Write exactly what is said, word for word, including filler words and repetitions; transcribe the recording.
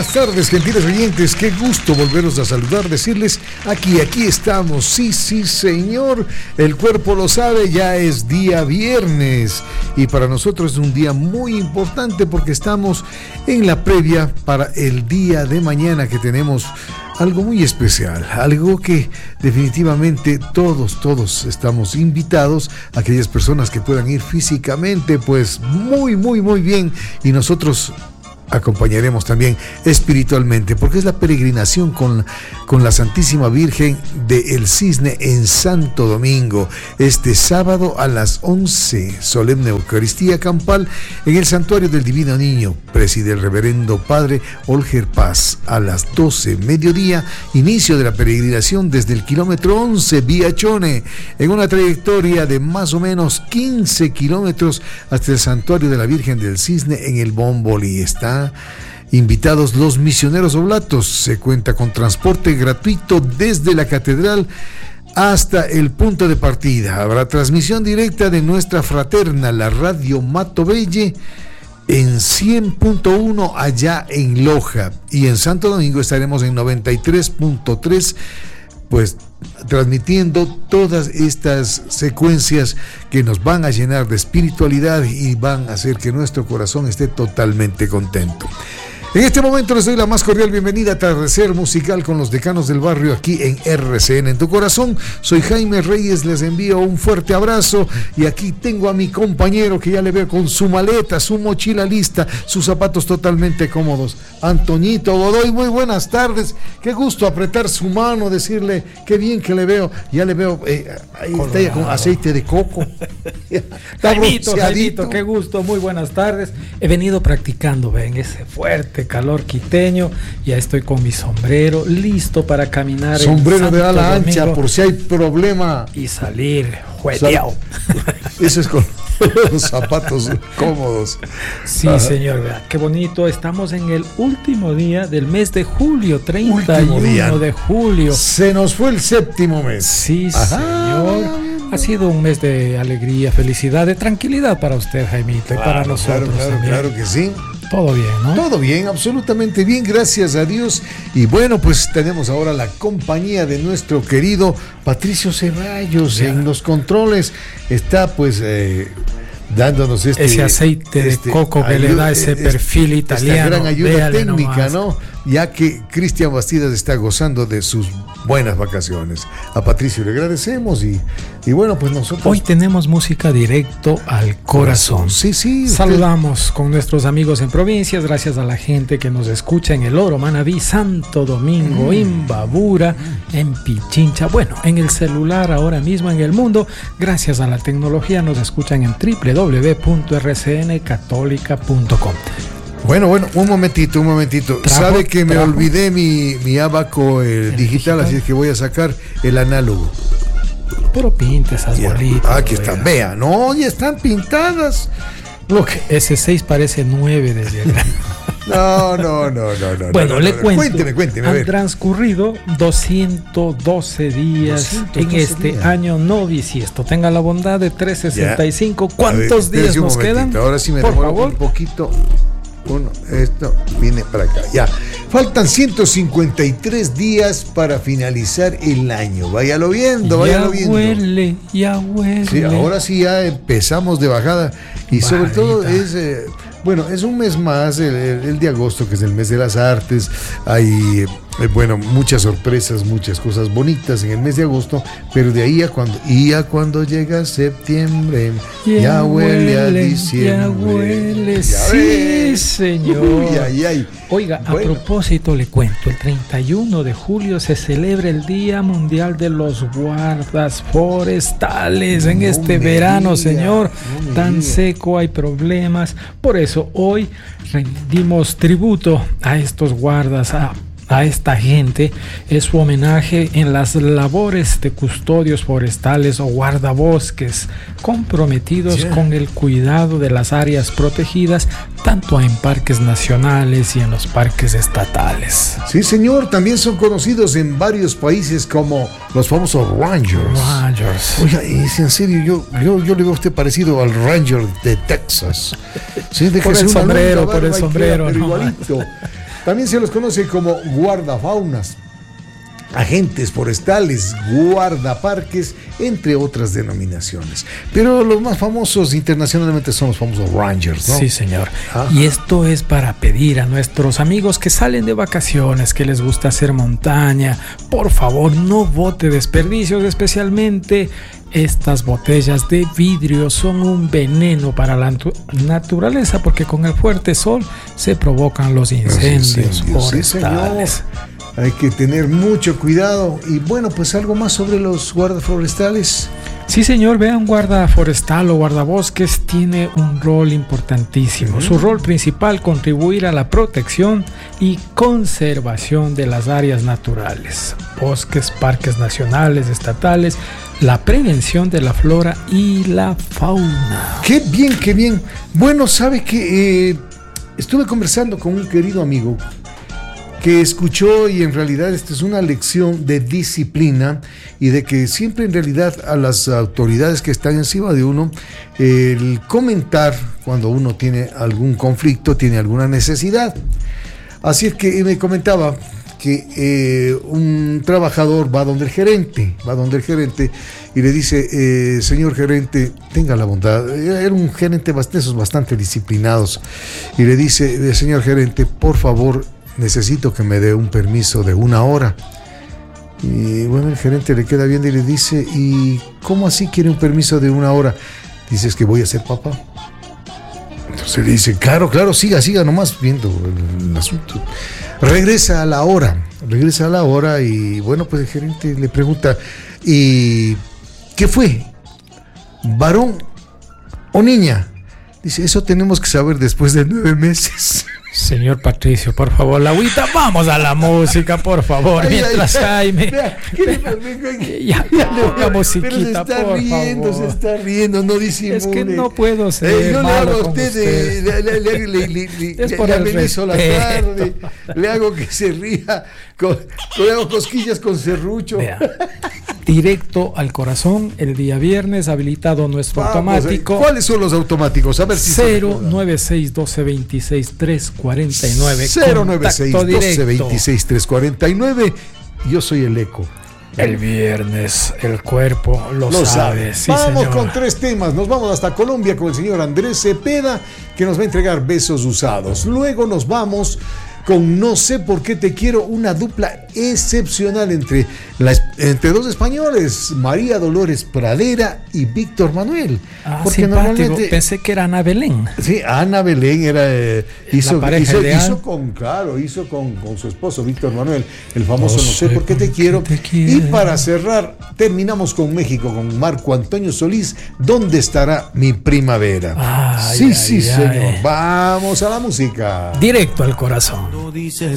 buenas tardes, gentiles oyentes. Qué gusto volveros a saludar, decirles aquí, aquí estamos. Sí, sí, señor. El cuerpo lo sabe, ya es día viernes. Y para nosotros es un día muy importante porque estamos en la previa para el día de mañana, que tenemos algo muy especial, algo que definitivamente todos, todos estamos invitados. Aquellas personas que puedan ir físicamente, pues muy, muy, muy bien. Y nosotros acompañaremos también espiritualmente, porque es la peregrinación con, con la Santísima Virgen de El Cisne en Santo Domingo, este sábado a las once, solemne Eucaristía campal en el Santuario del Divino Niño. Preside el reverendo Padre Olger Paz. A las doce, mediodía, inicio de la peregrinación desde el kilómetro once, vía Chone, en una trayectoria de más o menos quince kilómetros hasta el Santuario de la Virgen del Cisne en el Bombolí. Está invitados los misioneros oblatos. Se cuenta con transporte gratuito desde la catedral hasta el punto de partida. Habrá transmisión directa de nuestra fraterna, la Radio Mato Belle, en cien punto uno allá en Loja, y en Santo Domingo estaremos en noventa y tres punto tres, pues transmitiendo todas estas secuencias que nos van a llenar de espiritualidad y van a hacer que nuestro corazón esté totalmente contento. En este momento les doy la más cordial bienvenida a Atardecer Musical con los Decanos del Barrio, aquí en R C N en tu corazón. Soy Jaime Reyes, les envío un fuerte abrazo, y aquí tengo a mi compañero que ya le veo con su maleta, su mochila lista, sus zapatos totalmente cómodos. Antoñito Godoy, muy buenas tardes. Qué gusto apretar su mano, decirle qué bien que le veo. Ya le veo, eh, ahí está ya con aceite de coco. Jaimito, Jaimito, qué gusto, muy buenas tardes. He venido practicando, ven, ese fuerte calor quiteño. Ya estoy con mi sombrero listo para caminar. Sombrero de ala ancha por si hay problema. Y salir jueteado. Eso es con los zapatos cómodos. Sí, Ajá. Señor, vea, qué bonito. Estamos en el último día del mes de julio, treinta y uno de julio. Se nos fue el séptimo mes. Sí, Ajá. Señor. Ha sido un mes de alegría, felicidad, de tranquilidad para usted, Jaimito, claro, y para nosotros. Claro, claro, claro que sí. Todo bien, ¿no? Todo bien, absolutamente bien, gracias a Dios. Y bueno, pues tenemos ahora la compañía de nuestro querido Patricio Ceballos en los controles. Está pues eh, dándonos este ese aceite de este, coco que ayuda, le da ese este, perfil italiano. Esta gran ayuda técnica, ¿no? Ya que Cristian Bastidas está gozando de sus buenas vacaciones. A Patricio le agradecemos y, y bueno, pues nosotros... Hoy tenemos música directo al corazón. Sí, sí. Saludamos usted... con nuestros amigos en provincias, gracias a la gente que nos escucha en El Oro, Manabí, Santo Domingo, mm. Imbabura, mm. en Pichincha, bueno, en el celular ahora mismo en el mundo. Gracias a la tecnología nos escuchan en doble u doble u doble u punto r c n católica punto com. Bueno, bueno, un momentito, un momentito. ¿Trajo, Sabe que me trajo? olvidé mi, mi abaco eh, digital, digital, así es que voy a sacar el análogo. Pero pinta esas ya. bolitas. Ah, aquí están, vea, no, ya están pintadas. Lo que ese seis parece nueve desde acá. No, no, no, no, no. Bueno, no, le no, no. cuento. Cuénteme, cuénteme. A Han ver. transcurrido doscientos doce días doscientos doce en este días. año no bisiesto. Tenga la bondad de trescientos sesenta y cinco. Ya. ¿Cuántos ver, días nos quedan? Ahora sí me Por demoro favor. un poquito. Uno, esto viene para acá. Ya. Faltan ciento cincuenta y tres días para finalizar el año. Váyalo viendo, váyalo ya viendo. Huele, ya huele. Sí, ahora sí ya empezamos de bajada. Y Barita. sobre todo es. Eh, Bueno, es un mes más, el, el, el de agosto, que es el mes de las artes. Hay, eh, bueno, muchas sorpresas, muchas cosas bonitas en el mes de agosto, pero de ahí a cuando, y a cuando llega septiembre, ya, ya huele, huele a diciembre. Ya huele, ya sí, ve. señor. Uy, ay, ay. Oiga, bueno. a propósito le cuento, el treinta y uno de julio se celebra el Día Mundial de los Guardas Forestales. En no este verano, diga, señor, no tan diga. seco, hay problemas. Por eso hoy rendimos tributo a estos guardas, a, a esta gente. Es su homenaje en las labores de custodios forestales o guardabosques comprometidos yeah. con el cuidado de las áreas protegidas, tanto en parques nacionales y en los parques estatales. Sí, señor, también son conocidos en varios países como los famosos Rangers. Rangers. Oiga, es en serio, yo, yo, yo le veo a usted parecido al Ranger de Texas. Sí, por el sombrero, por el sombrero. Queda, no, igualito. También se los conoce como guardafaunas, agentes forestales, guardaparques, entre otras denominaciones. Pero los más famosos internacionalmente son los famosos Rangers, ¿no? Sí, señor. Ajá. Y esto es para pedir a nuestros amigos que salen de vacaciones, que les gusta hacer montaña, por favor, no bote desperdicios, especialmente estas botellas de vidrio son un veneno para la natu- naturaleza, porque con el fuerte sol se provocan los incendios, Los incendios, forestales. sí, señor. Hay que tener mucho cuidado. Y bueno, pues algo más sobre los guardaforestales. Sí, señor, vean, guarda forestal o guardabosques tiene un rol importantísimo. Uh-huh. Su rol principal, contribuir a la protección y conservación de las áreas naturales, bosques, parques nacionales, estatales, la prevención de la flora y la fauna. Qué bien, qué bien. Bueno, sabe que eh, estuve conversando con un querido amigo que escuchó, y en realidad esta es una lección de disciplina y de que siempre en realidad a las autoridades que están encima de uno, el comentar cuando uno tiene algún conflicto, tiene alguna necesidad. Así es que me comentaba que eh, un trabajador va donde el gerente, va donde el gerente y le dice, eh, señor gerente, tenga la bondad, era un gerente de esos bastante disciplinados, y le dice, señor gerente, por favor, necesito que me dé un permiso de una hora. Y bueno, el gerente le queda viendo y le dice, ¿y cómo así quiere un permiso de una hora? Dice, es que voy a ser papá. Entonces le dice, claro, claro, siga, siga nomás viendo el, el asunto. Regresa a la hora, regresa a la hora y bueno, pues el gerente le pregunta, ¿y qué fue? ¿Varón o niña? Dice, eso tenemos que saber después de nueve meses. Señor Patricio, por favor, la agüita, vamos a la música, por favor, ay, mientras ay, Jaime. Vea, ¿qué, ya, ya, ya, musiquita, pero se está por riendo, favor. se está riendo, no disimule. Es que no puedo ser eh, yo le hago a usted, usted. De, le, le, le, le, le, es por le el amenizo la tarde, le hago que se ría, con, le hago cosquillas con serrucho. Vea, directo al corazón, el día viernes, habilitado nuestro Vamos, automático. ¿Cuáles son los automáticos? A ver si cero nueve seis doce veintiséis tres cuarenta y nueve. cero nueve seis doce veintiséis tres cuarenta y nueve. Yo soy el eco. El viernes, el cuerpo lo, lo sabe. sabe. Sí, vamos señor. Con tres temas. Nos vamos hasta Colombia con el señor Andrés Cepeda, que nos va a entregar Besos Usados. Luego nos vamos con No sé por qué te quiero, una dupla excepcional entre, la, entre dos españoles, María Dolores Pradera y Víctor Manuel. Ah, porque normalmente pensé que era Ana Belén. Sí, Ana Belén era eh, hizo, hizo, hizo, hizo con claro, hizo con, con su esposo Víctor Manuel, el famoso No, no sé por qué te quiero. Te y para cerrar, terminamos con México, con Marco Antonio Solís, ¿dónde estará mi primavera? Ay, sí, ay, sí, ay, señor. Ay. Vamos a la música. Directo al corazón. Dices